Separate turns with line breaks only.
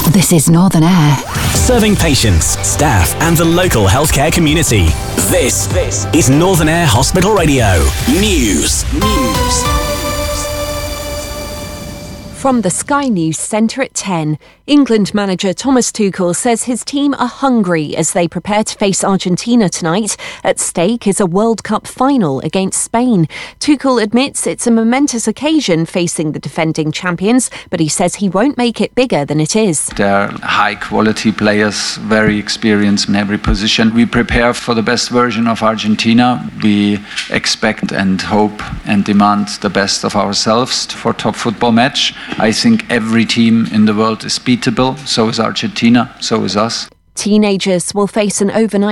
This is Northern Air.
Serving patients, staff and the local healthcare community. This is Northern Air Hospital Radio. News.
From the Sky News Centre at 10, England manager Thomas Tuchel says his team are hungry as they prepare to face Argentina tonight. At stake is a World Cup final against Spain. Tuchel admits it's a momentous occasion facing the defending champions, but he says he won't make it bigger than it is.
They're high-quality players, very experienced in every position. We prepare for the best version of Argentina. We expect and hope and demand the best of ourselves for a top football match. I think every team in the world is beatable. So is Argentina, so is us.
Teenagers will face an overnight